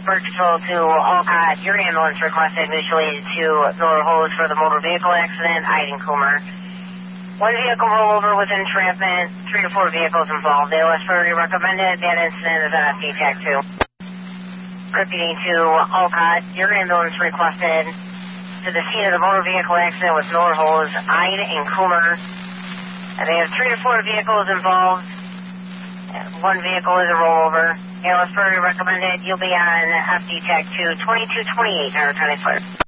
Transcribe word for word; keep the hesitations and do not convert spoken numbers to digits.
Bird Control to Alcott. Your ambulance requested mutually to Miller Hose for the motor vehicle accident, Iden Coomer. One vehicle rollover with entrapment, three to four vehicles involved. A L S priority recommended. That incident is on F D Tech two. Repeating to Alcott, your ambulance requested to the scene of the motor vehicle accident with Miller Hose, Ide and Coomer. And they have three to four vehicles involved. One vehicle is a rollover. A L S priority recommended. You'll be on F D Tech two, twenty-two twenty-eight, Howard County Fire.